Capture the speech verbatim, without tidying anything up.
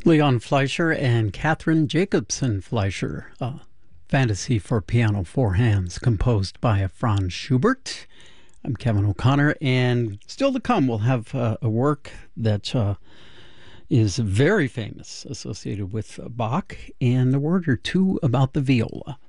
Leon Fleischer and Catherine Jacobson Fleischer, uh, Fantasy for Piano Four Hands, composed by Franz Schubert. I'm Kevin O'Connor, and still to come, we'll have uh, a work that uh, is very famous, associated with Bach, and a word or two about the viola.